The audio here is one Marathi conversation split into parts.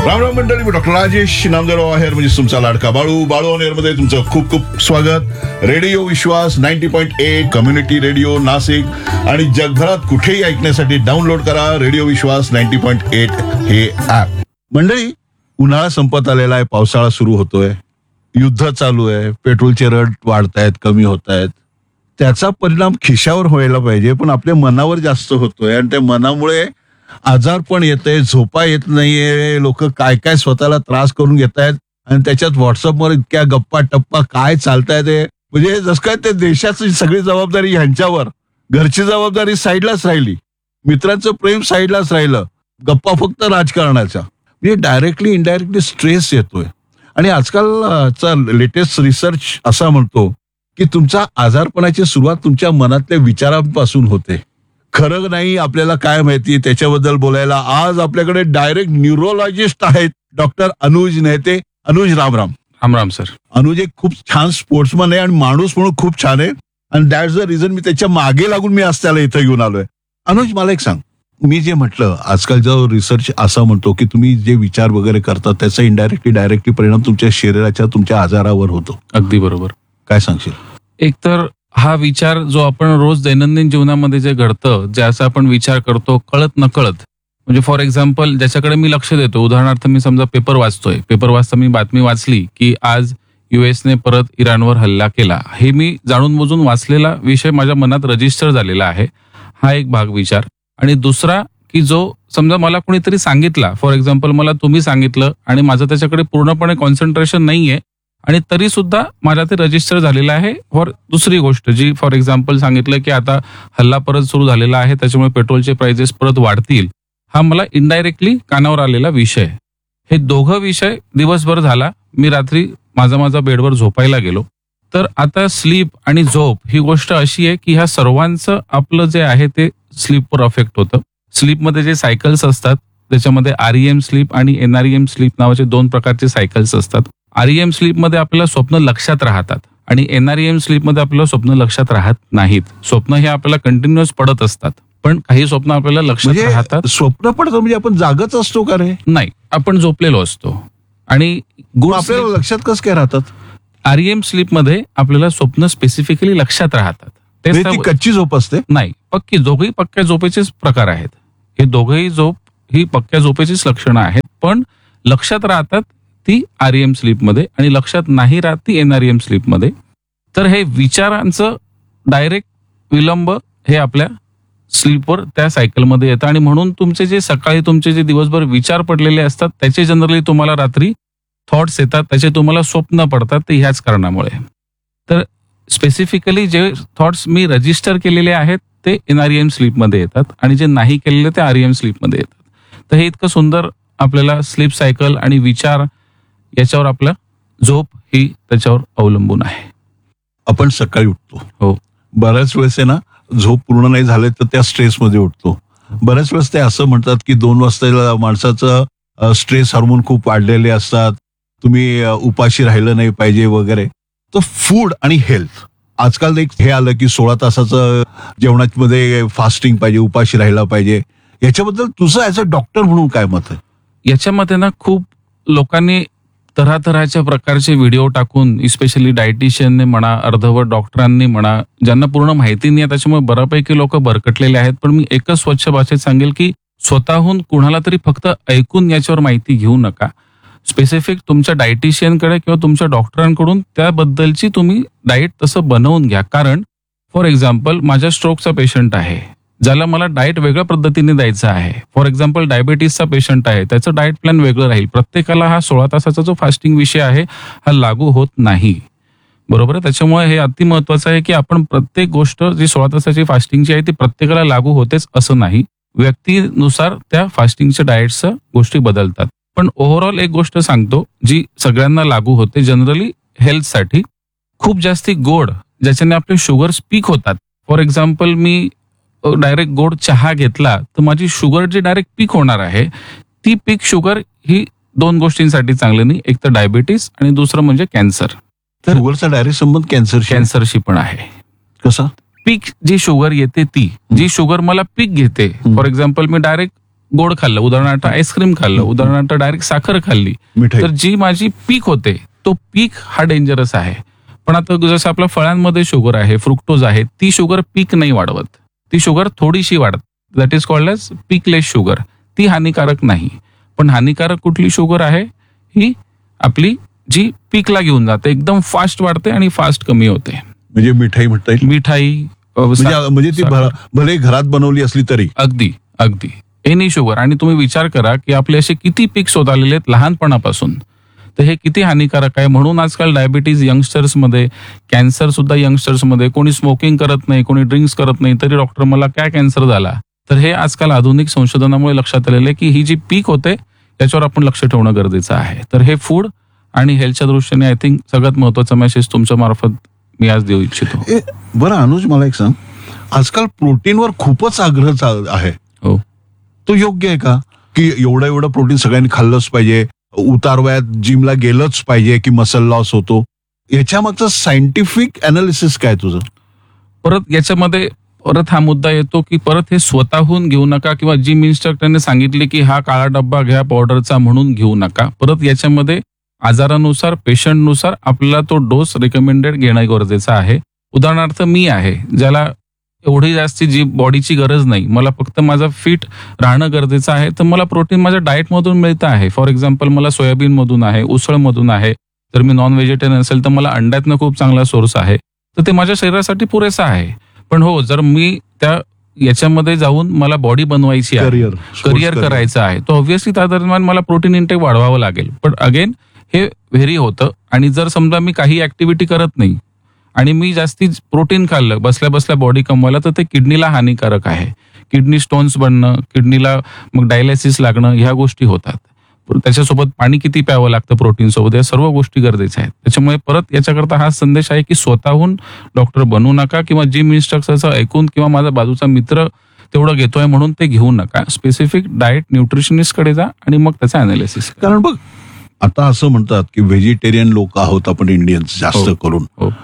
राम राम मंडळी, मी डॉक्टर राजेश नामदेवराव आहेर, म्हणजे तुमचा लाडका बाळू ऑन एअरमध्ये तुमचं खूप खूप स्वागत. रेडिओ विश्वास 90.8 कम्युनिटी रेडिओ नाशिक आणि जगभरात कुठेही ऐकण्यासाठी डाउनलोड करा रेडिओ विश्वास 90.8 हे ऍप. मंडळी, उन्हाळा संपत आलेला आहे, पावसाळा सुरू होतोय, युद्ध चालू आहे, पेट्रोलचे रेट वाढतायत, कमी होत आहेत. त्याचा परिणाम खिशावर व्हायला पाहिजे, पण आपल्या मनावर जास्त होतोय आणि त्या मनामुळे आजार पण येते, झोपा येत नाहीये, लोक काय काय स्वतःला त्रास करून घेत आहेत आणि त्याच्यात व्हॉट्सअपवर इतक्या गप्पा टप्पा काय चालताय ते, म्हणजे जसं काय ते देशाची सगळी जबाबदारी ह्यांच्यावर, घरची जबाबदारी साईडलाच राहिली, मित्रांचं प्रेम साईडलाच राहिलं, गप्पा फक्त राजकारणाच्या. म्हणजे डायरेक्टली इनडायरेक्टली स्ट्रेस येतोय. आणि आजकालचा लेटेस्ट रिसर्च असा म्हणतो की तुमचा आजारपणाची सुरुवात तुमच्या मनातल्या विचारांपासून होते. खरं नाही आपल्याला काय माहिती त्याच्याबद्दल बोलायला आज आपल्याकडे डायरेक्ट न्यूरोलॉजिस्ट आहेत, डॉक्टर अनुज नेते. अनुज, राम राम. राम राम सर. अनुज एक खूप छान स्पोर्ट्समन आहे आणि माणूस म्हणून खूप छान आहे आणि दॅट्स द रिझन मी त्याच्या मागे लागून मी आज त्याला इथं घेऊन आलोय. अनुज, मला एक सांग, मी जे म्हटलं आजकालचा रिसर्च असा म्हणतो की तुम्ही जे विचार वगैरे करता त्याचा इनडायरेक्टली डायरेक्टली परिणाम तुमच्या शरीराच्या तुमच्या आजारावर होतो. अगदी बरोबर. काय सांगशील? एक तर हा विचार जो आपण रोज दैनंदिन जीवनामध्ये जे घडतं, ज्याचा आपण विचार करतो कळत नकळत, म्हणजे फॉर एक्झाम्पल ज्याच्याकडे मी लक्ष देतो, उदाहरणार्थ मी समजा पेपर वाचतोय, पेपर वाचता मी बातमी वाचली की आज युएसने परत इराणवर हल्ला केला, हे मी जाणून बुजून वाचलेला विषय माझ्या मनात रजिस्टर झालेला आहे, हा एक भाग विचार. आणि दुसरा की जो समजा मला कोणीतरी सांगितला, फॉर एक्झाम्पल मला तुम्ही सांगितलं आणि माझं त्याच्याकडे पूर्णपणे कॉन्सन्ट्रेशन नाहीये आणि तरी सुद्धा माझ्या ते रजिस्टर झालेलं आहे. फॉर दुसरी गोष्ट जी फॉर एक्झाम्पल सांगितलं की आता हल्ला परत सुरू झालेला आहे, त्याच्यामुळे पेट्रोलचे प्राइजेस परत वाढतील, हा मला इनडायरेक्टली कानावर आलेला विषय. हे दोघं विषय दिवसभर झाला, मी रात्री माझा बेडवर झोपायला गेलो. तर आता स्लीप आणि झोप ही गोष्ट अशी आहे की ह्या सर्वांचं आपलं जे आहे ते स्लीपवर अफेक्ट होतं. स्लीपमध्ये जे सायकल्स असतात त्याच्यामध्ये REM स्लीप आणि NREM स्लीप नावाचे दोन प्रकारचे सायकल्स असतात. REM स्लीपमध्ये आपल्याला स्वप्न लक्षात राहतात आणि NREM स्लीपमध्ये आपल्याला स्वप्न लक्षात राहत नाहीत. स्वप्न हे आपल्याला कंटिन्युअस पडत असतात, पण काही स्वप्न आपल्याला लक्षात राहतात. स्वप्न पडतं म्हणजे आपण जागच असतो का रे? नाही, आपण झोपलेलो असतो. आणि आपल्याला लक्षात कसं काय राहतात? REM स्लीपमध्ये आपल्याला स्वप्न स्पेसिफिकली लक्षात राहतात. ती कच्ची झोप असते? नाही, पक्की. दोघही पक्क्या झोपेचेच प्रकार आहेत. हे दोघही झोप ही पक्क्या झोपेचीच लक्षणं आहेत, पण लक्षात राहतात ती REM स्लीपमध्ये आणि लक्षात नाही राहत ती NREM स्लीपमध्ये. तर हे विचारांचं डायरेक्ट विलंब हे आपल्या स्लीपवर त्या सायकलमध्ये येतं आणि म्हणून तुमचे जे सकाळी तुमचे जे दिवसभर विचार पडलेले असतात त्याचे जनरली तुम्हाला रात्री थॉट्स येतात, त्याचे तुम्हाला स्वप्न पडतात, ते ह्याच कारणामुळे. तर स्पेसिफिकली जे थॉट्स मी रजिस्टर केलेले आहेत ते NREM स्लीपमध्ये येतात आणि जे नाही केलेले ते REM स्लीपमध्ये येतात. तर हे इतकं सुंदर आपल्याला स्लीप सायकल आणि विचार याच्यावर आपला झोप ही त्याच्यावर अवलंबून आहे. आपण सकाळी उठतो, हो, बऱ्याच वेळेस आहे ना, झोप पूर्ण नाही झाले तर त्या स्ट्रेसमध्ये उठतो. बऱ्याच वेळेस ते असं म्हणतात की 2 वाजता माणसाचं स्ट्रेस हार्मोन खूप वाढलेले असतात, तुम्ही उपाशी राहिलं नाही पाहिजे वगैरे. तर फूड आणि हेल्थ, आजकाल एक हे आलं की 16 तासाचं जेवणामध्ये फास्टिंग पाहिजे, उपाशी राहिला पाहिजे. याच्याबद्दल तुझं ऍज अ डॉक्टर म्हणून काय मत आहे? याच्यामध्ये ना खूप लोकांनी तऱ्हातऱ्हाच्या प्रकारचे व्हिडिओ टाकून, इस्पेशली डायटिशियनने म्हणा, अर्धवट डॉक्टरांनी म्हणा, ज्यांना पूर्ण माहिती नाही आहे त्याच्यामुळे बऱ्यापैकी लोक भरकटलेले आहेत. पण मी एकच स्वच्छ भाषेत सांगेल की स्वतःहून कुणाला तरी फक्त ऐकून याच्यावर माहिती घेऊ नका. स्पेसिफिक तुमच्या डायटिशियनकडे किंवा तुमच्या डॉक्टरांकडून त्याबद्दलची तुम्ही डाएट तसं बनवून घ्या. कारण फॉर एक्झाम्पल माझ्या स्ट्रोकचा पेशंट आहे, ज्याला मला डाएट वेगळ्या पद्धतीने द्यायचं आहे. फॉर एक्झाम्पल डायबिटीसचा पेशंट आहे, त्याचं डाएट प्लॅन वेगळं राहील. प्रत्येकाला हा 16 तासाचा जो फास्टिंग विषय आहे हा लागू होत नाही, बरोबर. त्याच्यामुळे हे अति महत्वाचं आहे की आपण प्रत्येक गोष्ट जी 16 तासाची फास्टिंगची आहे ती प्रत्येकाला लागू होतेच असं नाही. व्यक्तीनुसार त्या फास्टिंगच्या डाएटच्या गोष्टी बदलतात. पण ओव्हरऑल एक गोष्ट सांगतो जी सगळ्यांना लागू होते जनरली हेल्थसाठी, खूप जास्ती गोड ज्याच्याने आपले शुगर स्पीक होतात. फॉर एक्झाम्पल मी डायरेक्ट गोड चहा घेतला तर माझी शुगर जी डायरेक्ट पीक होणार आहे ती पीक शुगर ही 2 गोष्टींसाठी चांगली नाही, एक तर डायबिटीस आणि दुसरं म्हणजे कॅन्सर. तर शुगरचा डायरेक्ट संबंध कॅन्सरशी पण आहे. कसा? पीक जी शुगर येते ती, जी शुगर मला पीक घेते, फॉर एक्झाम्पल मी डायरेक्ट गोड खाल्लं, उदाहरणार्थ आईस्क्रीम खाल्लं, उदाहरणार्थ डायरेक्ट साखर खाल्ली, मिठाई. तर जी माझी पीक होते तो पीक हा डेंजरस आहे. पण आता जसं आपल्या फळांमध्ये शुगर आहे, फ्रुक्टोज आहे, ती शुगर पीक नाही वाढवत, ती शुगर थोडीशी वाढत, that is called age पीकलेस sugar. ती हानिकारक नाही. पण हानिकारक कुठली शुगर आहे, ही आपली जी पीकला घेऊन जाते, एकदम फास्ट वाढते आणि फास्ट कमी होते. म्हणजे मिठाई म्हणता येईल. मिठाई म्हणजे ती भले घरात बनवली असली तरी. अगदी अगदी एनी शुगर. आणि तुम्ही विचार करा की आपले असे किती पिक्स होत आलेले आहेत लहानपणापासून, तर हे किती हानिकारक आहे. म्हणून आजकाल डायबिटीज यंगस्टर्समध्ये, कॅन्सर सुद्धा यंगस्टर्समध्ये, कोणी स्मोकिंग करत नाही, कोणी ड्रिंक्स करत नाही, तरी डॉक्टर मला काय कॅन्सर झाला. तर हे आजकाल आधुनिक संशोधनामुळे लक्षात आलेलं आहे की ही जी पीक होते त्याच्यावर आपण लक्ष ठेवणं गरजेचं आहे. तर हे फूड आणि हेल्थच्या दृष्टीने आय थिंक सगळ्यात महत्वाचा मेसेज तुमच्या मार्फत मी आज देऊ इच्छितो. बरं अनुज, मला एक सांग, आजकाल प्रोटीनवर खूपच आग्रह आहे. हो. तो योग्य आहे का की एवढं प्रोटीन सगळ्यांनी खाल्लंच पाहिजे, उतारवयात जिमला गेलंच पाहिजे की मसल लॉस होतो? याच्या मागचं सायंटिफिक अनालिसिस काय तुझं? परत याच्यामध्ये परत हा मुद्दा येतो की परत हे स्वतःहून घेऊ नका, किंवा जिम इन्स्ट्रक्टरने सांगितले की हा काळा डब्बा घ्या पावडरचा म्हणून घेऊ नका. परत याच्यामध्ये आजारानुसार, पेशंटनुसार आपल्याला तो डोस रिकमेंडेड घेणं गरजेचं आहे. उदाहरणार्थ मी आहे ज्याला एवढी जास्ती जी बॉडीची गरज नाही, मला फक्त माझं फिट राहणं गरजेचं आहे, तर मला प्रोटीन माझ्या डाएटमधून मिळतं आहे. फॉर एक्झाम्पल मला सोयाबीन मधून आहे, उसळमधून आहे. जर मी नॉन व्हेजिटेरियन असेल तर मला अंड्यातनं खूप चांगला सोर्स आहे, तर ते माझ्या शरीरासाठी पुरेसा आहे. पण हो, जर मी त्या याच्यामध्ये जाऊन मला बॉडी बनवायची आहे, करिअर करायचं आहे, तर ऑब्व्हियसली त्या दरम्यान मला प्रोटीन इंटेक वाढवावं लागेल. पण अगेन हे व्हेरी होतं. आणि जर समजा मी काही ऍक्टिव्हिटी करत नाही आणि मी जास्ती प्रोटीन खाल्लं बसल्या बसल्या बॉडी कमवायला, तर ते किडनीला हानिकारक आहे. किडनी स्टोन्स बनणं, किडनीला मग डायलिसिस लागणं, ह्या गोष्टी होतात. त्याच्यासोबत पाणी किती प्यावं लागतं प्रोटीन सोबत, या सर्व गोष्टी गरजेच्या आहेत. त्याच्यामुळे परत याच्याकरता हा संदेश आहे की स्वतःहून डॉक्टर बनवू नका, किंवा जिम इन्स्ट्रक्टरचं ऐकून किंवा माझा बाजूचा मित्र तेवढं घेतोय म्हणून ते घेऊ नका. स्पेसिफिक डाएट न्यूट्रिशनिस्ट कडे जा आणि मग त्याचा अनालिसिस. कारण बघ, आता असं म्हणतात की व्हेजिटेरियन लोक आहोत आपण इंडियन्स जास्त करून.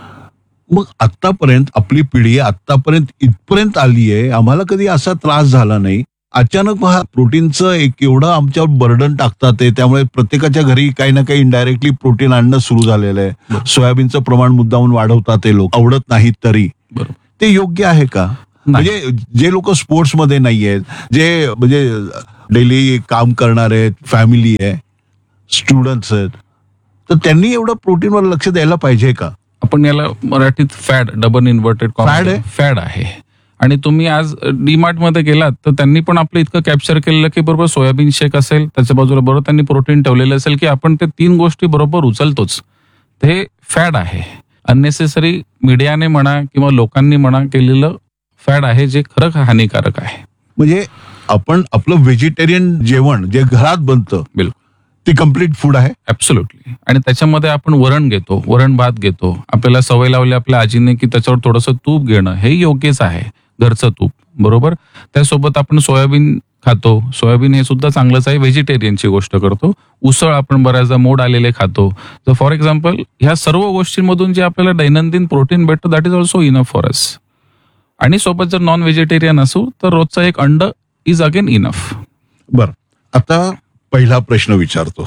मग आतापर्यंत आपली पिढी आतापर्यंत इथपर्यंत आली आहे, आम्हाला कधी असा त्रास झाला नाही. अचानक हा प्रोटीनचं एक एवढं आमच्यावर बर्डन टाकतात ते, त्यामुळे प्रत्येकाच्या घरी काही ना काही इनडायरेक्टली प्रोटीन आणणं सुरू झालेलं आहे. सोयाबीनचं प्रमाण मुद्दामून वाढवतात ते लोक, आवडत नाहीत तरी. ते योग्य आहे का? म्हणजे जे लोक स्पोर्ट्समध्ये नाही आहेत, जे म्हणजे डेली काम करणारे आहेत, फॅमिली आहे, स्टुडंट्स आहेत, तर त्यांनी एवढं प्रोटीनवर लक्ष द्यायला पाहिजे का? आपण याला मराठीत फॅड, डबल इन्व्हर्टेड फॅड आहे. आणि तुम्ही आज डीमार्ट मध्ये गेलात तर त्यांनी पण आपलं इतकं कॅप्चर केलेलं की बरोबर सोयाबीन शेक असेल, त्याच्या बाजूला बरोबर त्यांनी प्रोटीन ठेवलेलं असेल की आपण ते 3 गोष्टी बरोबर उचलतोच. ते फॅड आहे. अननेसेसरी मीडियाने म्हणा किंवा लोकांनी म्हणा केलेलं फॅड आहे, जे खरं हानिकारक आहे. म्हणजे आपण आपलं व्हेजिटेरियन जेवण जे घरात बनतं, बिलकुल ते कम्प्लीट फूड आहे. ऍब्सोल्युटली. आणि त्याच्यामध्ये आपण वरण घेतो, वरण भात घेतो. आपल्याला सवय लावली आपल्या आजीने की त्याच्यावर थोडंसं तूप घेणं, हे योग्यच आहे, घरचं तूप बरोबर. त्यासोबत आपण सोयाबीन खातो, सोयाबीन हे सुद्धा चांगलंच आहे, व्हेजिटेरियनची गोष्ट करतो. उसळ आपण बऱ्याचदा मोड आलेले खातो. तर फॉर एक्झाम्पल ह्या सर्व गोष्टींमधून जे आपल्याला दैनंदिन प्रोटीन भेटतं, that is also enough for us. आणि सोबत जर नॉन व्हेजिटेरियन असू तर रोजचा एक अंड इज अगेन इनफ. बरं, आता पहिला प्रश्न विचारतो.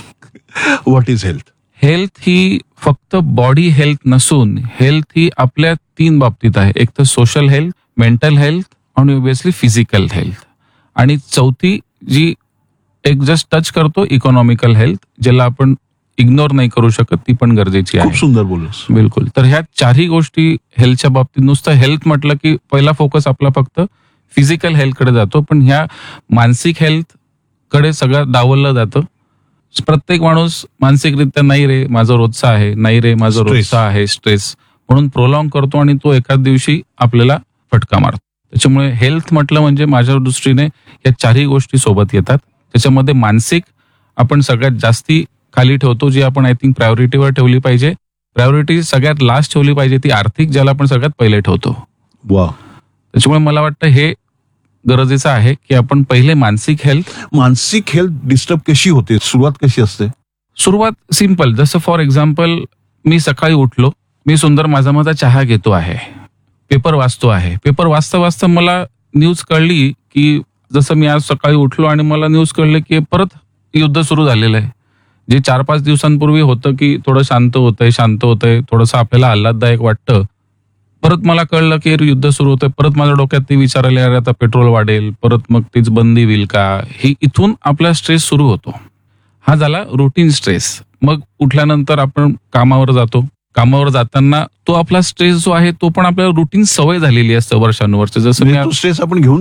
What is health? हेल्थ ही फक्त बॉडी हेल्थ नसून हेल्थ ही आपल्या 3 बाबतीत आहे. एक तर सोशल हेल्थ, मेंटल हेल्थ आणि ऑब्व्हियसली फिजिकल हेल्थ. आणि चौथी जी एक जस्ट टच करतो, इकॉनॉमिकल हेल्थ, ज्याला आपण इग्नोर नाही करू शकत, ती पण गरजेची आहे. खूप सुंदर बोलस. बिलकुल. तर ह्या 4ही गोष्टी हेल्थच्या बाबतीत, नुसतं हेल्थ म्हटलं की पहिला फोकस आपला फक्त फिजिकल हेल्थकडे जातो, पण ह्या मानसिक हेल्थ कडे सगळं डावललं जातं. प्रत्येक माणूस मानसिकरित्या नाही रे माझं रोजचं आहे, नाही रे माझं रोजचं आहे, स्ट्रेस म्हणून प्रोलॉंग करतो आणि तो एकाच दिवशी आपल्याला फटका मारतो. त्याच्यामुळे हेल्थ म्हटलं म्हणजे माझ्या दृष्टीने या 4ही गोष्टी सोबत येतात. त्याच्यामध्ये मानसिक आपण सगळ्यात जास्ती खाली ठेवतो, जी आपण आय थिंक प्रायोरिटीवर ठेवली पाहिजे. प्रायोरिटी सगळ्यात लास्ट ठेवली पाहिजे ती आर्थिक, ज्याला आपण सगळ्यात पहिले ठेवतो. वा. त्याच्यामुळे मला वाटतं हे गरजेचं आहे की आपण पहिले मानसिक हेल्थ डिस्टर्ब कशी होते, सुरुवात कशी असते? सुरुवात सिंपल. जसं फॉर एक्झाम्पल मी सकाळी उठलो, मी सुंदर माझा चहा घेतो आहे, पेपर वाचतो आहे. पेपर वाचता वाचता मला न्यूज कळली की जसं मी आज सकाळी उठलो आणि मला न्यूज कळलं की परत युद्ध सुरू झालेलं आहे. जे 4-5 दिवसांपूर्वी होतं की थोडं शांत होतंय, थोडंसं आपल्याला आल्हाददायक वाटतं. परत मला कळलं की युद्ध सुरू होतंय. परत माझ्या डोक्यात ते विचार आले, अरे आता पेट्रोल वाढेल, परत मग तीच बंदी होईल का? ही इथून आपला स्ट्रेस सुरू होतो. हा झाला रुटीन स्ट्रेस. मग उठल्यानंतर आपण कामावर जातो. कामावर जाताना तो आपला स्ट्रेस जो आहे तो पण आपल्याला रुटीन सवय झालेली असते वर्षानुवर्ष. जसं मी तो स्ट्रेस आपण घेऊन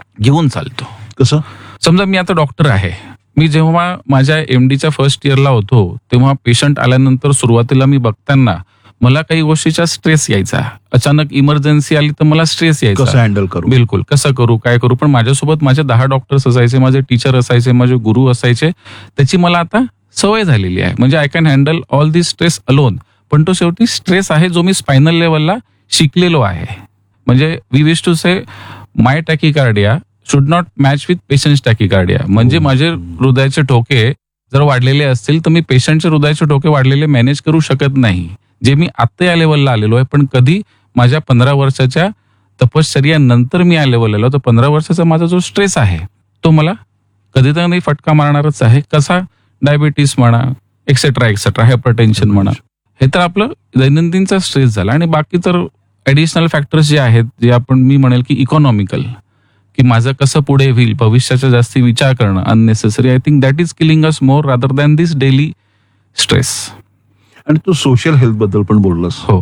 चालतो. कसं? समजा मी आता डॉक्टर आहे. मी जेव्हा माझ्या एमडीच्या फर्स्ट इयरला होतो तेव्हा पेशंट आल्यानंतर सुरुवातीला मी बघताना मला काही गोष्टीचा स्ट्रेस यायचा. अचानक इमर्जन्सी आली तर मला स्ट्रेस यायचा. कसं हँडल करू? बिलकुल, कसं करू, काय करू. पण माझ्यासोबत माझे 10 डॉक्टर्स असायचे, माझे टीचर असायचे, माझे गुरु असायचे. त्याची मला आता सवय झालेली आहे. म्हणजे I can handle all this stress alone. पण तो शेवटी स्ट्रेस आहे जो मी स्पायनल लेवलला शिकलेलो आहे. म्हणजे we wish to say my टॅकिकार्डिया should not match with patients टॅकिकार्डिया. म्हणजे माझे हृदयाचे ठोके जर वाढलेले असतील तर मी पेशंटचे हृदयाचे ठोके वाढलेले मॅनेज करू शकत नाही. जे मी आत्ता या लेवलला आलेलो आहे. पण कधी माझ्या 15 वर्षाच्या तपश्चर्यानंतर मी या लेवलला आलो तर 15 वर्षाचा माझा जो स्ट्रेस आहे तो मला कधी तर नाही फटका मारणारच आहे. कसा? डायबिटीस म्हणा, एक्सेट्रा एक्सेट्रा, हायपरटेन्शन म्हणा. हे तर आपलं दैनंदिनचा स्ट्रेस झाला. आणि बाकी तर ऍडिशनल फॅक्टर्स जे आहेत, जे आपण मी म्हणेल की इकॉनॉमिकल, की माझं कसं पुढे होईल, भविष्याचा जास्ती विचार करणं unnecessary. I think that is killing us more rather than this daily stress. आणि तू सोशल हेल्थ बद्दल पण बोललास. हो,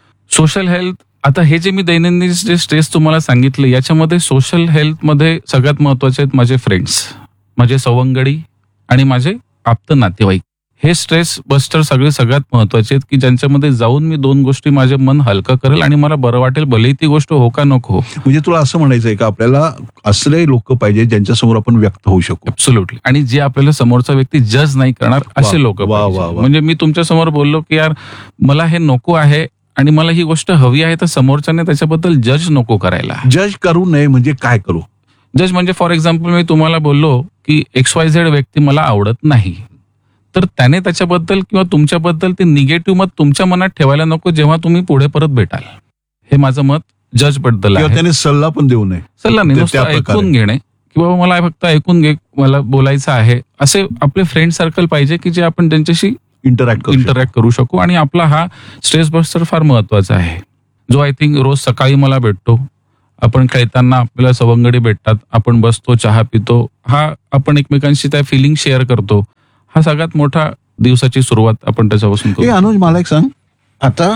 सोशल हेल्थ. आता हे जे मी दैनंदिन जे स्ट्रेस तुम्हाला सांगितलं याच्यामध्ये सोशल हेल्थमध्ये सगळ्यात महत्वाचे आहेत माझे फ्रेंड्स, माझे सवंगडी आणि माझे आप्त नातेवाईक. हे स्ट्रेस बस्टर सगळ्यात महत्वाचे आहेत की ज्यांच्यामध्ये जाऊन मी 2 गोष्टी माझे मन हलकं करेल आणि मला बरं वाटेल, भलेही ती गोष्ट हो का नको. म्हणजे तुला असं म्हणायचंय का आपल्याला असले लोक पाहिजे ज्यांच्यासमोर आपण व्यक्त होऊ शकू. ऍब्सोल्युटली. आणि जे आपल्याला समोरचा व्यक्ती जज नाही करणार असे लोक. म्हणजे मी तुमच्या समोर बोललो की यार मला हे नको आहे आणि मला ही गोष्ट हवी आहे, तर समोरच्याने त्याच्याबद्दल जज नको करायला. जज करू नये म्हणजे काय करू? जज म्हणजे फॉर एक्झाम्पल मी तुम्हाला बोललो की XYZ व्यक्ती मला आवडत नाही, तर त्याने त्याच्याबद्दल किंवा तुमच्याबद्दल ते निगेटिव्ह मत तुमच्या मनात ठेवायला नको जेव्हा तुम्ही पुढे परत भेटाल. हे माझं मत जज बद्दल आहे. त्याने सल्ला पण देऊ नये. सल्ला नाही, नुसतं ऐकून घेणे किंवा मला फक्त ऐकून घे, मला बोलायचं आहे, असे आपले फ्रेंड सर्कल पाहिजे की जे आपण त्यांच्याशी इंटरॅक्ट करू शकू. आणि आपला हा स्ट्रेस बस्टर फार महत्वाचा आहे, जो आय थिंक रोज सकाळी मला भेटतो. आपण खेळताना आपल्याला सवंगडी भेटतात, आपण बसतो, चहा पितो, हा आपण एकमेकांशी त्या फिलिंग शेअर करतो. हा सगळ्यात मोठा दिवसाची सुरुवात आपण त्याच्यापासून करू. अनुज, मला एक सांग, आता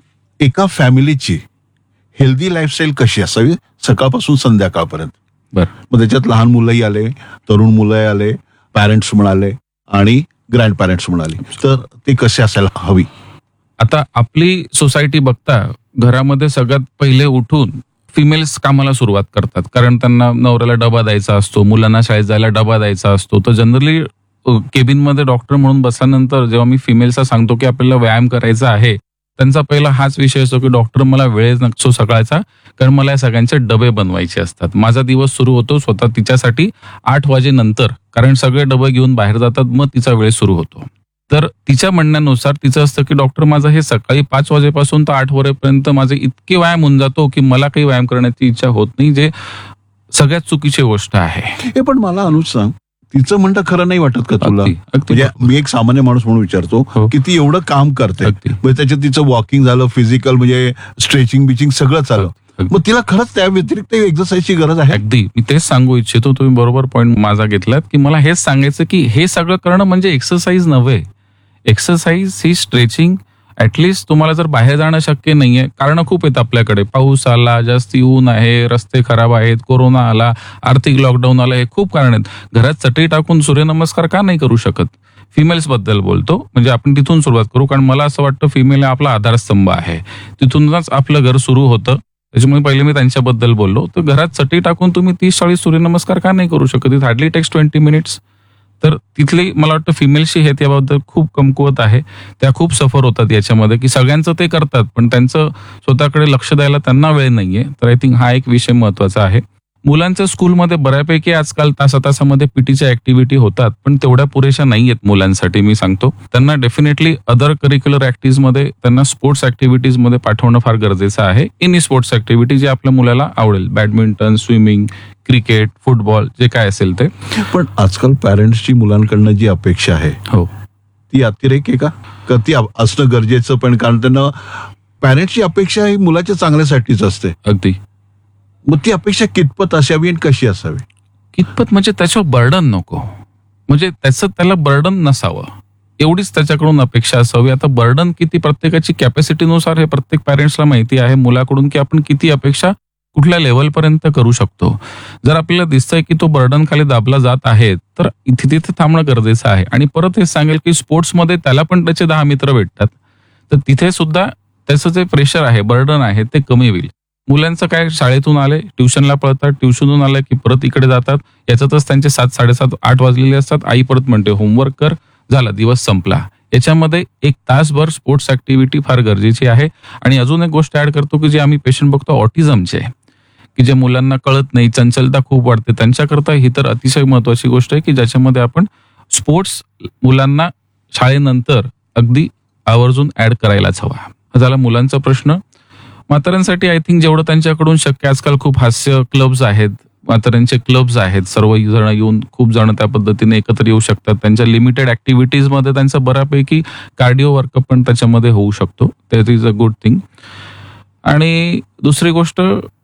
एका फॅमिलीची हेल्दी लाईफस्टाईल कशी असावी सकाळपासून संध्याकाळपर्यंत? बरं. मग त्याच्यात लहान मुलंही आले, तरुण मुलंही आले, पॅरेंट्स म्हणाले आणि ग्रँड पॅरेंट्स म्हणाले, तर ते कसे असायला हवी? आता आपली सोसायटी बघता घरामध्ये सगळ्यात पहिले उठून फिमेल्स कामाला सुरुवात करतात, कारण त्यांना नवऱ्याला डबा द्यायचा असतो, मुलांना शाळेत जायला डबा द्यायचा असतो. तर जनरली केबिनमध्ये डॉक्टर म्हणून बसल्यानंतर जेव्हा मी फिमेल्सला सांगतो की आपल्याला व्यायाम करायचा आहे, त्यांचा पहिला हाच विषय असतो की डॉक्टर मला वेळ नसतो सकाळचा, कारण मला या सगळ्यांचे डबे बनवायचे असतात. माझा दिवस सुरू होतो स्वतः तिच्यासाठी 8 वाजेनंतर, कारण सगळे डबे घेऊन बाहेर जातात, मग तिचा वेळ सुरू होतो. तर तिच्या म्हणण्यानुसार तिचं असतं की डॉक्टर माझं हे सकाळी 5 वाजेपासून तर 8 वाजेपर्यंत माझे इतके व्यायाम होऊन जातो की मला काही व्यायाम करण्याची इच्छा होत नाही, जे सगळ्यात चुकीची गोष्ट आहे. हे पण मला अनुज सांग, तिचं म्हणतं खरं नाही वाटत का तुला? म्हणजे मी एक सामान्य माणूस म्हणून विचारतो की ती एवढं काम करते, त्याच्यात तिचं वॉकिंग झालं, फिजिकल म्हणजे स्ट्रेचिंग बिचिंग सगळं चालू, मग तिला खरंच त्या व्यतिरिक्त एक्सरसाइजची गरज आहे? अगदी मी तेच सांगू इच्छितो, तुम्ही बरोबर पॉईंट माझा घेतलात की मला हेच सांगायचं की हे सगळं करणं म्हणजे एक्सरसाइज नव्हे. एक्सरसाइज ही स्ट्रेचिंग, ऍटलिस्ट तुम्हाला जर बाहेर जाणं शक्य नाहीये, कारण खूप आहेत आपल्याकडे, पाऊस आला, जास्ती ऊन आहे, रस्ते खराब आहेत, कोरोना आला, आर्थिक लॉकडाऊन आला, हे खूप कारण आहेत. घरात चटई टाकून सूर्यनमस्कार का नाही करू शकत? फिमेल्स बद्दल बोलतो, म्हणजे आपण तिथून सुरुवात करू, कारण मला असं वाटतं फिमेल हा आपला आधारस्तंभ आहे, तिथूनच आपलं घर सुरू होतं. त्याच्यामुळे पहिले मी त्यांच्याबद्दल बोललो. तर घरात चटई टाकून तुम्ही 30-40 सूर्यनमस्कार का नाही करू शकत? It hardly text 20 minutes. तर तिथली मला वाटतं फिमेलशी हे त्याबाबत खूप कमकुवत आहे, त्या खूप सफर होतात याच्यामध्ये, की सगळ्यांचं ते करतात पण त्यांचं स्वतःकडे लक्ष द्यायला त्यांना वेळ नाहीये. तर आय थिंक हा एक विषय महत्वाचा आहे. मुलांच्या स्कूलमध्ये बऱ्यापैकी आजकाल तासामध्ये पीटीच्या ऍक्टिव्हिटी होतात, पण तेवढ्या पुरेशा नाही आहेत मुलांसाठी. मी सांगतो त्यांना डेफिनेटली अदर करिक्युलर ऍक्टिव्हिटीजमध्ये, त्यांना स्पोर्ट्स ऍक्टिव्हिटीजमध्ये पाठवणं फार गरजेचं आहे. एनी स्पोर्ट्स ऍक्टिव्हिटी जे आपल्या मुलाला आवडेल, बॅडमिंटन, स्विमिंग, क्रिकेट, फुटबॉल, जे काय असेल ते. पण आजकाल पॅरेंट्सची मुलांकडनं जी अपेक्षा आहे हो, ती अतिरेक आहे का ती असणं गरजेचं? पण कारण त्यांना पॅरेंट्सची अपेक्षा ही मुलाच्या चांगल्यासाठीच असते. अगदी. मग ती अपेक्षा कितपत असावी आणि कशी असावी? कितपत म्हणजे त्याच्यावर बर्डन नको, म्हणजे त्याला बर्डन नसावं, एवढीच त्याच्याकडून अपेक्षा असावी. आता बर्डन किती प्रत्येकाची कॅपॅसिटीनुसार हे प्रत्येक पॅरेंट्सला माहिती आहे मुलाकडून, की आपण किती अपेक्षा कुठल्या लेवलपर्यंत करू शकतो. जर आपल्याला दिसतंय की तो बर्डन खाली दाबला जात आहे, तर तिथे थांबणं गरजेचं आहे. आणि परत हे सांगेल की स्पोर्ट्समध्ये त्याला पण त्याचे 10 मित्र भेटतात, तर तिथे सुद्धा त्याचं जे प्रेशर आहे, बर्डन आहे, ते कमी होईल. मुलांचं काय, शाळेतून आले, ट्युशनला पळतात, ट्युशनहून आलं की परत इकडे जातात, याच्यातच त्यांचे 7, 7:30, 8 वाजलेले असतात. आई परत म्हणते होमवर्क कर, झाला दिवस संपला. याच्यामध्ये 1 तासभर स्पोर्ट्स ऍक्टिव्हिटी फार गरजेची आहे. आणि अजून एक गोष्ट ऍड करतो की जे आम्ही पेशंट बघतो ऑटिझमचे, की जे मुलांना कळत नाही, चंचलता खूप वाढते, त्यांच्याकरता ही तर अतिशय महत्वाची गोष्ट आहे की ज्याच्यामध्ये आपण स्पोर्ट्स मुलांना शाळेनंतर अगदी आवर्जून ऍड करायलाच हवा. झाला मुलांचा प्रश्न. म्हाताऱ्यांसाठी आय थिंक जेवढं त्यांच्याकडून शक्य, आजकाल खूप हास्य क्लब्स आहेत, म्हाताऱ्यांचे क्लब्स आहेत, सर्व जण येऊन खूप जण त्या पद्धतीने एकत्र येऊ शकतात. त्यांच्या लिमिटेड ऍक्टिव्हिटीजमध्ये त्यांचा बऱ्यापैकी कार्डिओ वर्कअप पण त्याच्यामध्ये होऊ शकतो. That is a good thing. आणि दुसरी गोष्ट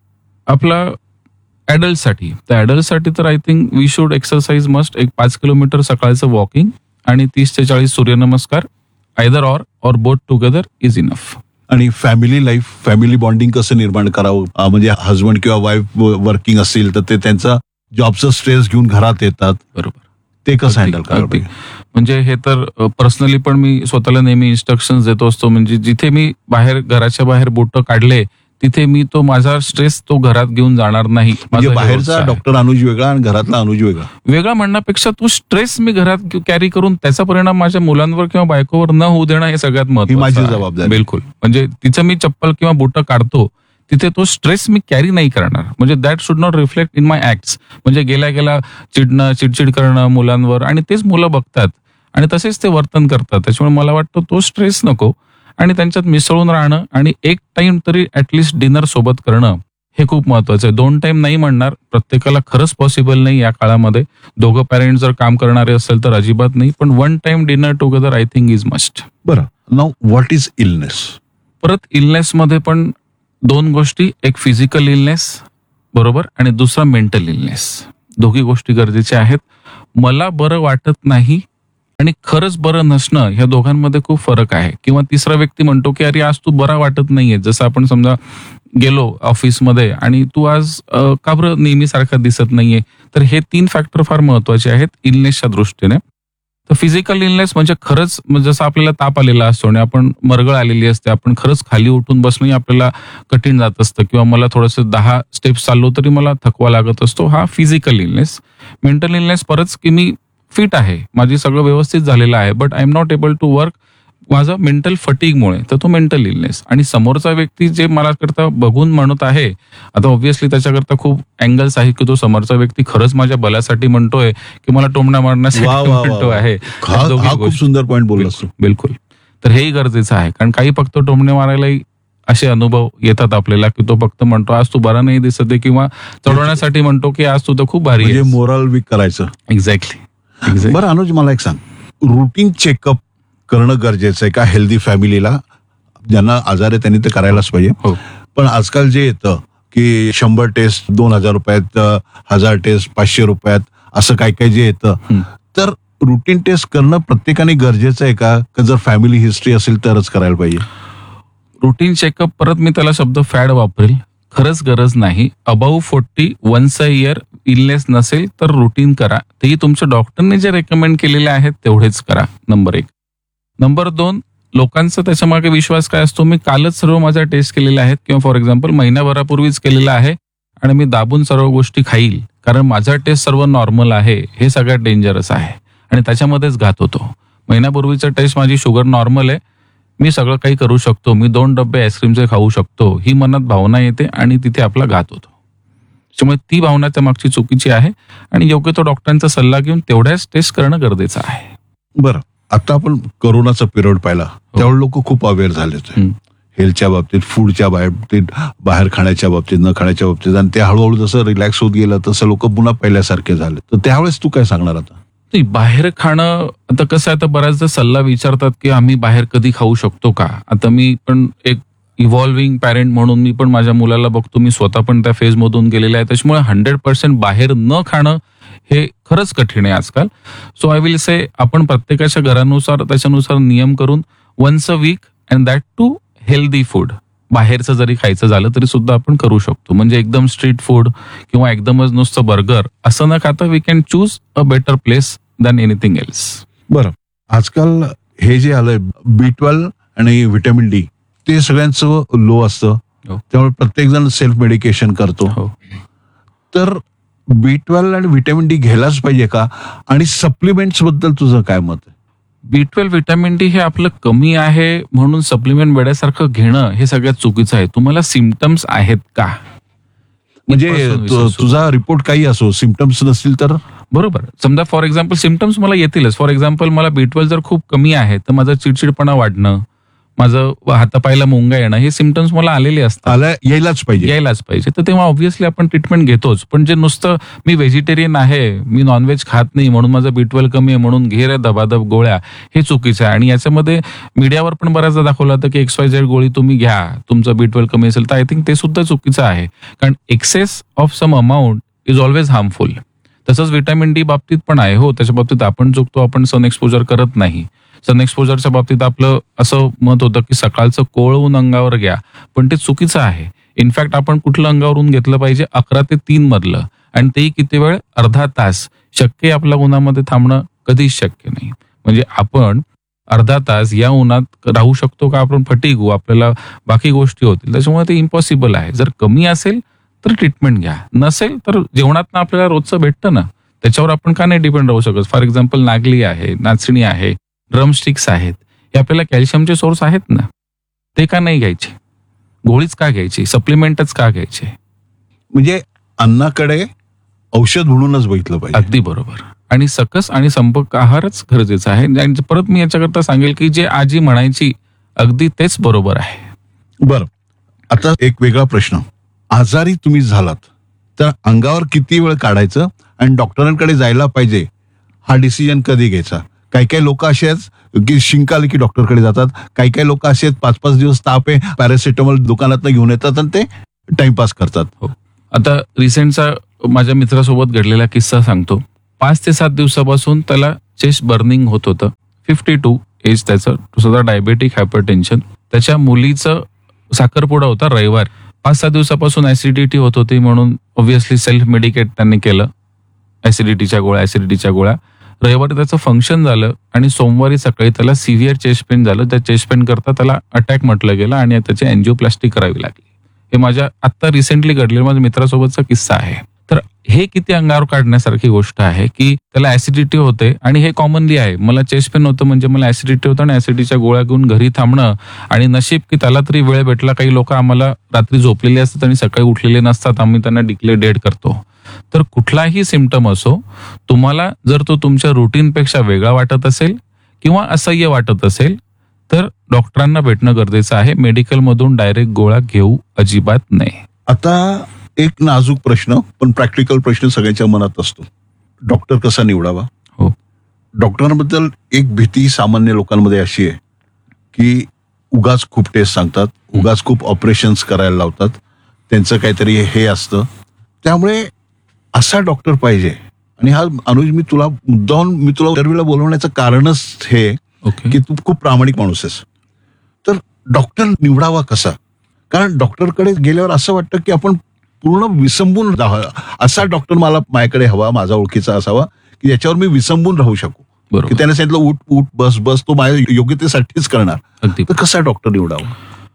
आपला ॲडल्टसाठी, तर ॲडल्टसाठी तर I think we should exercise must. 5 kilometre सकाळचं वॉकिंग आणि 30 ते 40 सूर्यनमस्कार, either or both together is enough. आणि फॅमिली लाईफ, फॅमिली बॉन्डिंग कसं निर्माण करावं? म्हणजे हजबंड किंवा वाईफ वर्किंग असतील तर ते त्यांचा जॉबचा स्ट्रेस घेऊन घरात येतात, बरोबर, ते कसं हँडल करावं? म्हणजे हे तर पर्सनली पण मी स्वतःला नेहमी इन्स्ट्रक्शन देतो असतो. म्हणजे जिथे मी घराच्या बाहेर बोटं काढले, तिथे मी तो माझा स्ट्रेस तो घरात घेऊन जाणार नाही. म्हणजे बाहेरचा डॉक्टर अनुज वेगळा आणि घरातला अनुज वेगळा म्हणण्यापेक्षा तो स्ट्रेस मी घरात कॅरी करून त्याचा परिणाम माझ्या मुलांवर किंवा बायकोवर न होऊ देणं हे सगळ्यात महत्त्वाचं. माझी जबाबदारी. बिलकुल. म्हणजे तिचं मी चप्पल किंवा बोटं काढतो, तिथे तो स्ट्रेस मी कॅरी नाही करणार. म्हणजे that should not reflect in my acts. म्हणजे गेल्या चिडणं, चिडचिड करणं मुलांवर, आणि तेच मुलं बघतात आणि तसेच ते वर्तन करतात. त्याच्यामुळे मला वाटतं तो स्ट्रेस नको आणि त्यांच्यात मिसळून राहणं, आणि एक टाइम तरी ऍटलिस्ट डिनर सोबत करणं हे खूप महत्वाचं आहे. 2 टाइम नाही म्हणणार, प्रत्येकाला खरंच पॉसिबल नाही या काळामध्ये. दोघं पॅरेंट्स जर काम करणारे असेल तर अजिबात नाही, पण 1 time dinner together I think is must. बरं, नाऊ व्हॉट इज इलनेस? परत इलनेसमध्ये पण 2 गोष्टी, एक फिजिकल इलनेस बरोबर आणि दुसरा मेंटल इलनेस. दोघी गोष्टी गरजेच्या आहेत. मला बरं वाटत नाही आणि खरंच बरं नसणं, ह्या दोघांमध्ये खूप फरक आहे. किंवा तिसरा व्यक्ती म्हणतो की अरे आज तू बरा वाटत नाहीये, जसं आपण समजा गेलो ऑफिसमध्ये आणि तू आज का बरं नेहमीसारखा दिसत नाहीये. तर हे 3 फॅक्टर फार महत्वाचे आहेत इलनेसच्या दृष्टीने. तर फिजिकल इलनेस म्हणजे खरंच जसं आपल्याला ताप आलेला असतो आणि आपण मरगळ आलेली असते, आपण खरंच खाली उठून बसणं आपल्याला कठीण जात असतं, किंवा मला थोडंसं 10 स्टेप्स चाललो तरी मला थकवा लागत असतो, हा फिजिकल इलनेस. मेंटल इलनेस परत की मी फिट आहे, माझी सगळं व्यवस्थित झालेलं आहे, but I am not able to work माझं मेंटल फटीगमुळे, तर तो मेंटल इलनेस. आणि समोरचा व्यक्ती जे मला करता बघून म्हणत आहे, आता ऑब्व्हियसली त्याच्याकरता खूप अँगल्स आहे की तो समोरचा व्यक्ती खरंच माझ्या भल्यासाठी म्हणतोय की मला टोमणा मारण्यासाठी म्हणतो आहे. खूप सुंदर पॉईंट बोललास. बिलकुल. तर हेही गरजेचं आहे, कारण काही फक्त टोमणे मारायलाही असे अनुभव येतात आपल्याला की तो फक्त म्हणतो आज तू बरा नाही दिसत आहे, किंवा चढवण्यासाठी म्हणतो की आज तू तर खूप भारी आहे, मोरल वीक करायचं. एक्झॅक्टली. बरं अनुज, मला एक सांग, रुटीन चेकअप करणं गरजेचं आहे का हेल्दी फॅमिलीला? ज्यांना आजार आहे त्यांनी ते करायलाच पाहिजे. हो. पण आजकाल जे येतं की 100 टेस्ट 2000 रुपयात, 1000 टेस्ट 500 रुपयात, असं काय काय जे येतं, तर रुटीन टेस्ट करणं प्रत्येकाने गरजेचं आहे का जर फॅमिली हिस्ट्री असेल तरच करायला पाहिजे? रुटीन चेकअप, परत मी त्याला शब्द फॅड वापरेल, खरंच गरज नाही. Above 40 once a year illness नसेल तर रुटीन करा, तेही तुमच्या डॉक्टरने जे रेकमेंड केलेले आहेत तेवढेच करा. नंबर 1. नंबर 2, लोकांचा त्याच्यामागे विश्वास काय असतो, मी कालच सर्व माझ्या टेस्ट केलेल्या आहेत, किंवा फॉर एक्झाम्पल महिन्याभरापूर्वीच केलेला आहे आणि मी दाबून सर्व गोष्टी खाईल कारण माझा टेस्ट सर्व नॉर्मल आहे. हे सगळ्यात डेंजरस आहे आणि त्याच्यामध्येच घात होतो. महिन्यापूर्वीचा टेस्ट माझी शुगर नॉर्मल आहे, मी सगळं काही करू शकतो, मी 2 डब्बे आईस्क्रीमचे खाऊ शकतो, ही मनात भावना येते आणि तिथे आपला घात होतो. त्यामुळे ती भावना त्या मागची चुकीची आहे आणि योग्य तो डॉक्टरांचा सल्ला घेऊन तेवढ्याच टेस्ट करणं गरजेचं आहे. बरं, आता आपण कोरोनाचा पिरियड पाहिला, त्यावेळी लोक खूप अवेअर झाले होते हेल्थच्या बाबतीत, फूडच्या बाबतीत, बाहेर खाण्याच्या बाबतीत, न खाण्याच्या बाबतीत, आणि ते हळूहळू जसं रिलॅक्स होत गेलं तसं लोक पुन्हा पहिल्यासारखे झाले. तर त्यावेळेस तू काय सांगणार आता? नाही, बाहेर खाणं आता कसं आहे, आता बऱ्याचदा सल्ला विचारतात की आम्ही बाहेर कधी खाऊ शकतो का. आता मी पण एक इव्हॉल्विंग पॅरेंट म्हणून मी पण माझ्या मुलाला बघतो, मी स्वतः पण त्या फेजमधून गेलेला आहे. त्याच्यामुळे 100% बाहेर न खाणं हे खरंच कठीण आहे आजकाल. सो आय विल से आपण प्रत्येकाच्या घरानुसार त्याच्यानुसार नियम करून once a week and that to healthy food, बाहेरचं जरी खायचं झालं तरी सुद्धा आपण करू शकतो. म्हणजे एकदम स्ट्रीट फूड किंवा एकदमच नुसतं बर्गर असं न खाता we can choose a better place than anything else. बरं, आजकाल हे जे आलंय B12 आणि व्हिटॅमिन डी, ते सगळ्यांचं लो असतं, त्यामुळे प्रत्येक जण सेल्फ मेडिकेशन करतो. तर B12 आणि व्हिटॅमिन डी घ्यायलाच पाहिजे का? आणि सप्लिमेंट्स बद्दल तुझं काय मत आहे? B12 व्हिटॅमिन डी हे आपलं कमी आहे म्हणून सप्लिमेंट वेड्यासारखं घेणं हे सगळ्यात चुकीचं आहे. तुम्हाला सिम्पटम्स आहेत का? म्हणजे तुझा रिपोर्ट काही असो, सिम्पटम्स नसतील तर बरोबर. समजा फॉर एक्झाम्पल सिम्पटम्स मला येतीलच. फॉर एक्झाम्पल मला B12 जर खूप कमी आहे तर माझं चिडचिडपणा वाढणं, माझं हातापायला मुंग्या येणं, हे सिम्पटम्स मला आलेले असतात, यायलाच पाहिजे. तर तेव्हा ऑब्व्हियसली आपण ट्रीटमेंट घेतोच. पण जे नुसतं मी व्हेजिटेरियन आहे, मी नॉनव्हेज खात नाही म्हणून माझं B12 कमी आहे म्हणून घे रे दबादब गोळ्या, हे चुकीचं आहे. आणि याच्यामध्ये मीडियावर पण बऱ्याचदा दाखवलं होतं की XYZ गोळी तुम्ही घ्या, तुमचं B12 कमी असेल, तर आय थिंक ते सुद्धा चुकीचं आहे. कारण access of some amount is always harmful. तसंच व्हिटॅमिन डी बाबतीत पण आहे. हो, त्याच्या बाबतीत आपण चुकतो, आपण सन एक्सपोजर करत नाही. सन एक्सपोजरच्या बाबतीत आपलं असं मत होतं की सकाळचं कोवळून अंगावर घ्या, पण ते चुकीचं आहे. इनफॅक्ट आपण कुठलं अंगावरून घेतलं पाहिजे? 11 ते 3 मधलं, आणि तेही किती वेळ? अर्धा तास. शक्य आहे आपल्या उन्हामध्ये थांबणं? कधीच शक्य नाही. म्हणजे आपण अर्धा तास या उन्हात राहू शकतो का? आपण फटीगू, आपल्याला बाकी गोष्टी होतील. त्याच्यामुळे ते इम्पॉसिबल आहे. जर कमी असेल तर ट्रीटमेंट घ्या, नसेल तर जेवणात आपल्याला रोजचं भेटतं ना, त्याच्यावर आपण का नाही डिपेंड राहू शकत? फॉर एक्झाम्पल नागली आहे, नाचणी आहे, ड्रमस्टिक्स आहेत, हे आपल्याला कॅल्शियमचे सोर्स आहेत ना, ते का नाही घ्यायचे? गोळीच का घ्यायची? सप्लिमेंटच का घ्यायचे? म्हणजे अन्नाकडे औषध म्हणूनच बघितलं पाहिजे. अगदी बरोबर. आणि सकस आणि संपर्क आहारच गरजेचा आहे. आणि परत मी याच्याकरता सांगेल की जे आजी म्हणायची अगदी तेच बरोबर आहे. बरं, आता एक वेगळा प्रश्न. आजारी तुम्ही झालात तर अंगावर किती वेळ काढायचं आणि डॉक्टरांकडे जायला पाहिजे, हा डिसिजन कधी घ्यायचा? काही काही लोक असे आहेत की शिंक आले की डॉक्टरकडे जातात, काही काही लोक असे आहेत 5-5 दिवस ताप आहे, पॅरासिटामॉल दुकानात घेऊन येतात आणि ते टाइमपास करतात. हो, आता रिसेंटचा माझ्या मित्रासोबत घडलेला किस्सा सांगतो. 5 ते 7 दिवसापासून त्याला चेस्ट बर्निंग होत होतं. 52 एज त्याचं, सुद्धा डायबेटिक, हायपरटेन्शन. त्याच्या मुलीचं साखरपुडा होता रविवार. 5-6 दिवसापासून ऍसिडिटी होत होती म्हणून ऑब्व्हियसली सेल्फ मेडिकेट त्यांनी केलं, ऍसिडिटीच्या गोळ्या. रविवारी त्याचं फंक्शन झालं आणि सोमवारी सकाळी त्याला सिव्हिअर चेस्ट पेन झालं. त्या चेस्ट पेन करता त्याला अटॅक म्हटलं गेलं आणि त्याची अँजिओप्लास्टी करावी लागली. हे माझ्या आत्ता रिसेंटली घडलेला माझ्या मित्रासोबतचा किस्सा आहे. तर हे किती अंगावर काढण्यासारखी गोष्ट आहे की त्याला ऍसिडिटी होते आणि हे कॉमनली आहे. मला चेस्ट पेन होतं म्हणजे मला ऍसिडिटी होतं आणि ऍसिडिटीच्या गोळ्या घेऊन घरी थांबणं, आणि नशीब की त्याला तरी वेळ भेटला. काही लोक आम्हाला रात्री झोपलेले असतात आणि सकाळी उठलेले नसतात, आम्ही त्यांना डिक्लेअर डेड करतो. तर कुठलाही सिम्पटम असो, तुम्हाला जर तो तुमच्या रुटीनपेक्षा वेगळा वाटत असेल किंवा असह्य वाटत असेल तर डॉक्टरांना भेटणं गरजेचं आहे. मेडिकलमधून डायरेक्ट गोळ्या घेऊ अजिबात नाही. आता एक नाजूक प्रश्न, पण प्रॅक्टिकल प्रश्न सगळ्यांच्या मनात असतो. डॉक्टर कसा निवडावा? हो, डॉक्टरांबद्दल एक भीती सामान्य लोकांमध्ये अशी आहे की उगाच खूप टेस्ट सांगतात, उगाच खूप ऑपरेशन्स करायला लावतात, त्यांचं काहीतरी हे असतं. त्यामुळे असा डॉक्टर पाहिजे. आणि हा अनुज, मी तुला इंटरव्ह्यूला बोलवण्याचं कारणच हे की तू खूप प्रामाणिक माणूस आहेस. तर डॉक्टर निवडावा कसा? कारण डॉक्टरकडे गेल्यावर असं वाटतं की आपण पूर्ण विसंबून राहावं. असा डॉक्टर मला माझ्याकडे हवा, माझा ओळखीचा असावा की ज्याच्यावर मी विसंबून राहू शकू. की त्याने सांगितलं उठ उठ बस तो माझ्या योग्यतेसाठीच करणार. तर कसा डॉक्टर निवडावा?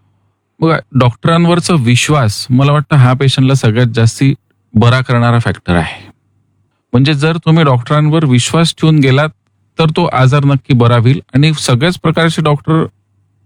बघा, डॉक्टरांवरचा विश्वास मला वाटतं हा पेशंटला सगळ्यात जास्ती बरा करणारा फॅक्टर आहे. म्हणजे जर तुम्ही डॉक्टरांवर विश्वास ठेवून गेलात तर तो आजार नक्की बरा होईल. आणि सगळ्याच प्रकारचे डॉक्टर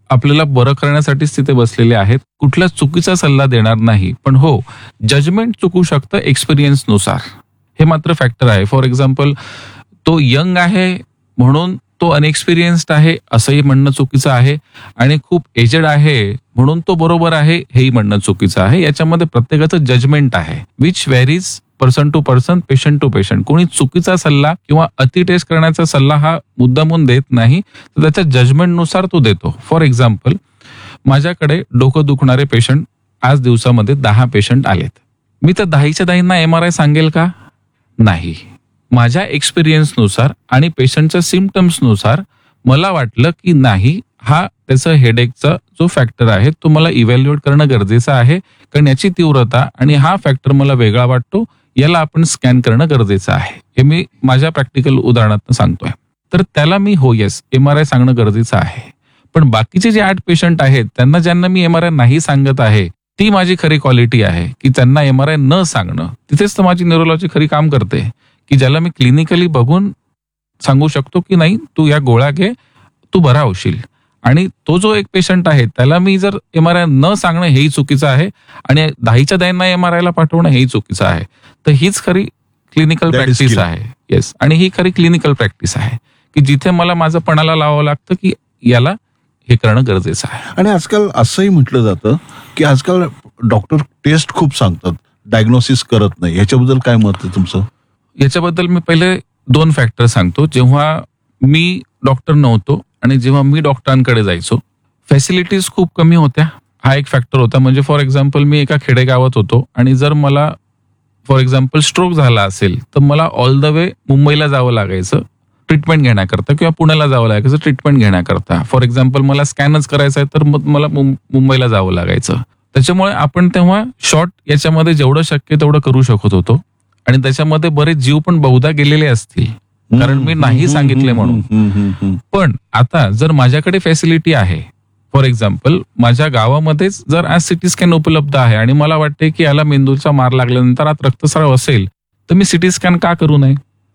आपल्याला बरं करण्यासाठीच तिथे बसलेले आहेत. कुठला चुकीचा सल्ला देणार नाही. पण हो, जजमेंट चुकू शकतं एक्सपिरियन्सनुसार. हे मात्र फॅक्टर आहे. फॉर एक्झाम्पल, तो यंग आहे म्हणून तो अनएक्सपिरियन्स्ड आहे असंही म्हणणं चुकीचं आहे, आणि खूप एजेड आहे म्हणून तो बरोबर आहे हेही म्हणणं चुकीचं आहे. याच्यामध्ये प्रत्येकाचं जजमेंट आहे, which varies person to person, patient to patient. कोणी चुकीचा सल्ला किंवा अति टेस्ट करण्याचा सल्ला हा मुद्दामून देत नाही, तर त्याच्या जजमेंटनुसार तो देतो. फॉर एक्झाम्पल, माझ्याकडे डोकं दुखणारे पेशंट आज दिवसामध्ये 10 पेशंट आलेत. मी तर 10च्या 10 MRI सांगेल का? नाही. माझ्या एक्सपिरियन्सनुसार आणि पेशंटच्या सिम्पटम्सनुसार मला वाटलं की नाही, हा त्याचा हेडेकचा जो फॅक्टर आहे तो मला इव्हॅल्युएट करणं गरजेचं आहे, कारण याची तीव्रता आणि हा फॅक्टर मला वेगळा वाटतो, याला आपण स्कॅन करणं गरजेचं आहे. हे मी माझ्या प्रॅक्टिकल उदाहरणात सांगतोय. तर त्याला मी हो येस MRI सांगणं गरजेचं आहे. पण बाकीचे जे 8 पेशंट आहेत त्यांना ज्यांना मी MRI नाही सांगत आहे, ती माझी खरी क्वालिटी आहे की त्यांना MRI न सांगणं. तिथेच तर माझी न्यूरोलॉजी खरी काम करते, की ज्याला मी क्लिनिकली बघून सांगू शकतो की नाही, तू या गोळ्या घे, तू बरा होशील. आणि तो जो एक पेशंट आहे त्याला मी जर MRI न सांगणं हेही चुकीचं आहे, आणि 10च्या 10 MRI ला पाठवणं हेही चुकीचं आहे. तर हीच खरी क्लिनिकल प्रॅक्टिस आहे. येस, आणि ही खरी क्लिनिकल प्रॅक्टिस आहे की जिथे मला माझं पणाला लावावं लागतं की याला हे करणं गरजेचं आहे. आणि आजकाल असंही म्हटलं जातं की आजकाल डॉक्टर टेस्ट खूप सांगतात, डायग्नोसिस करत नाही. याच्याबद्दल काय मत आहे तुमचं? याच्याबद्दल मी पहिले 2 फॅक्टर सांगतो. जेव्हा मी डॉक्टर नव्हतो आणि जेव्हा मी डॉक्टरांकडे जायचो, फॅसिलिटीज खूप कमी होत्या. हा एक फॅक्टर होता. म्हणजे फॉर एक्झाम्पल, मी एका खेडेगावात होतो आणि जर मला फॉर एक्झाम्पल स्ट्रोक झाला असेल तर मला ऑल द वे मुंबईला जावं लागायचं ट्रीटमेंट घेण्याकरता, किंवा पुण्याला जावं लागायचं ट्रीटमेंट घेण्याकरता. फॉर एक्झाम्पल, मला स्कॅनच करायचा आहे तर मग मला मुंबईला जावं लागायचं. त्याच्यामुळे आपण तेव्हा शॉर्ट याच्यामध्ये जेवढं शक्य तेवढं करू शकत होतो, आणि त्याच्यामध्ये बरेच जीव पण बहुधा गेलेले असतील, कारण मी नाही सांगितले म्हणून. पण आता जर माझ्याकडे फॅसिलिटी आहे, फॉर एक्झाम्पल माझ्या गावामध्येच जर आज सिटी स्कॅन उपलब्ध आहे आणि मला वाटते की याला मेंदूचा मार लागल्यानंतर आज रक्तस्राव असेल, तर मी सिटी स्कॅन का करू नये?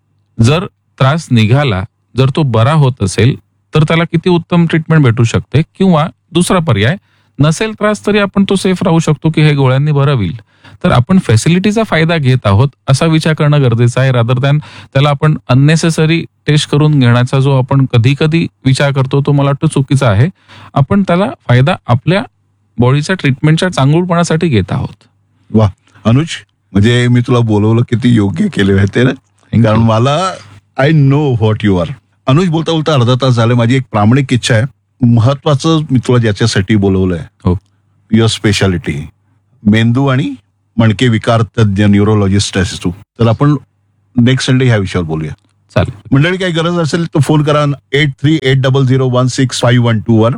जर त्रास निघाला, जर तो बरा होत असेल तर त्याला किती उत्तम ट्रीटमेंट भेटू शकते. किंवा दुसरा पर्याय, नसेल त्रास तरी आपण तो सेफ राहू शकतो की हे गोळ्यांनी बरं होईल. तर आपण फॅसिलिटीचा फायदा घेत आहोत असा विचार करणं गरजेचं आहे, रादर दॅन त्याला आपण अननेसेसरी टेस्ट करून घेण्याचा जो आपण कधी कधी विचार करतो तो मला वाटतं चुकीचा आहे. आपण त्याला फायदा आपल्या बॉडीच्या ट्रीटमेंटच्या चांगुलपणासाठी घेत आहोत. वा अनुज, म्हणजे मी तुला बोलवलं किती योग्य केले होते ना, कारण मला I know what you R. Anuj, बोलता बोलता अर्धा तास झाले. माझी एक प्रामाणिक इच्छा आहे, महत्वाचं मी तुला ज्याच्यासाठी बोलवलंय, हो, युअर स्पेशालिटी मेंदू आणि मणके विकार तज्ञ न्यूरोलॉजिस्ट आहेस तू. तर आपण नेक्स्ट संडे ह्या विषयावर बोलूया. चालेल. मंडळी, काही गरज असेल तर फोन करा 8380016512 वर,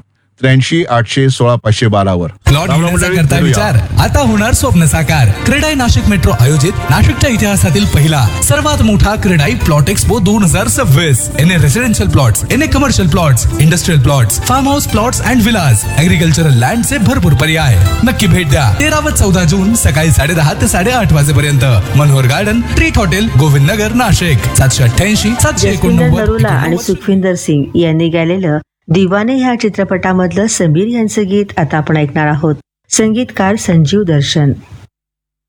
83-816-512 वर. प्लॉट घेण्याचा करता विचार आता होणार स्वप्न साकार. क्रेडाई नाशिक मेट्रो आयोजित नाशिकच्या इतिहासातील पहिला सर्वात मोठा क्रेडाई प्लॉट एक्सपो 2026. एने रेसिडेन्शियल प्लॉट्स, एने commercial plots, industrial plots, form house plots and Vilas, agricultural लँडचे भरपूर पर्याय. नक्की भेट द्या. 13 व 14 जून सकाळी 10:30 ते 8:30 वाजेपर्यंत. Manohar garden, treat hotel, Govind Nagar, Nashik. 788-789. Narula आणि सुखविंदर सिंग यांनी गायलेलं दिवाने ह्या चित्रपटामधलं समीर यांचं गीत आता आपण ऐकणार आहोत. संगीतकार संजीव दर्शन.